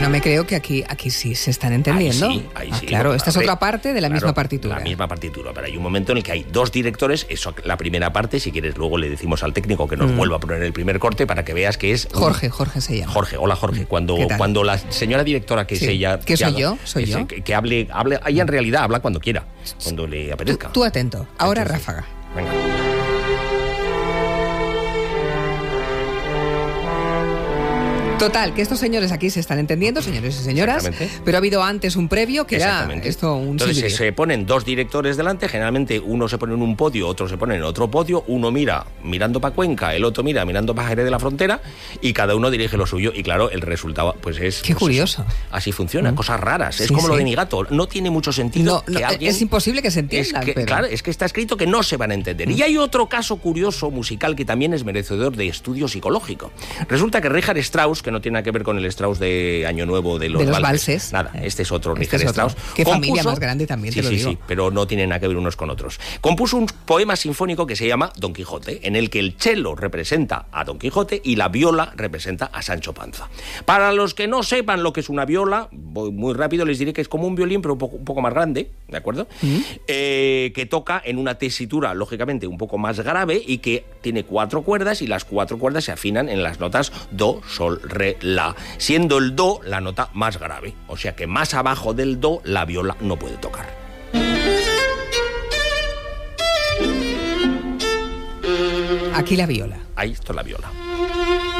no me creo que aquí sí se están entendiendo. Ahí sí. Claro, esta es otra parte de la misma partitura. La misma partitura, pero hay un momento en el que hay dos directores, eso la primera parte, si quieres luego le decimos al técnico que nos vuelva a poner el primer corte para que veas que es... Jorge se llama. Jorge, hola Jorge. Cuando la señora directora, que es ella... ¿Que soy yo? ¿Soy yo? Que hable, ella en realidad habla cuando quiera, cuando le apetezca. Tú atento, ahora entonces, ráfaga. Venga. Total, que estos señores aquí se están entendiendo, señores y señoras, pero ha habido antes un previo que era esto un Entonces se ponen dos directores delante, generalmente uno se pone en un podio, otro se pone en otro podio, uno mira mirando para Cuenca, el otro mira mirando para Jerez de la Frontera y cada uno dirige lo suyo y claro, el resultado pues es... Qué curioso. Así funciona, cosas raras, es como lo de mi gato, no tiene mucho sentido que alguien... Es imposible que se entiendan. Claro, es que está escrito que no se van a entender. Y hay otro caso curioso musical que también es merecedor de estudio psicológico. Resulta que Richard Strauss, que no tiene nada que ver con el Strauss de Año Nuevo de los valses. Nada, este es otro Richard Strauss. Qué familia más grande también, te lo digo. Sí, pero no tienen nada que ver unos con otros. Compuso un poema sinfónico que se llama Don Quijote, en el que el cello representa a Don Quijote y la viola representa a Sancho Panza. Para los que no sepan lo que es una viola, voy muy rápido, les diré que es como un violín, pero un poco más grande, ¿de acuerdo? Que toca en una tesitura, lógicamente, un poco más grave y que tiene 4 cuerdas y las 4 cuerdas se afinan en las notas do, sol, re, la, siendo el do la nota más grave, o sea que más abajo del do la viola no puede tocar. Aquí la viola. Ahí está la viola.